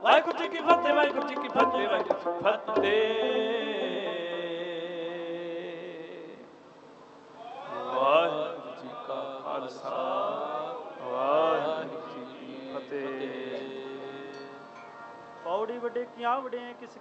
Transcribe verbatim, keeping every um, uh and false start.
ਵਾਹਿਗੁਰੂ ਜੀ ਕੀ ਫਤਿਹ, ਵਾਹਿਗੁਰੂ ਜੀ ਕੀ ਫਤਿਹ, ਵਾਹਿਗੁਰੂ ਜੀ ਕੀ ਫਤਿਹ। ਵਾਹਿਗੁਰੂ ਜੀ ਕਾ ਖਾਲਸਾ, ਵਾਹਿਗੁਰੂ ਜੀ ਕੀ ਫਤਿਹ। ਪੌੜੀ ਵੱਡੇ ਕਿਆ ਵੜੇ ਕਿਸ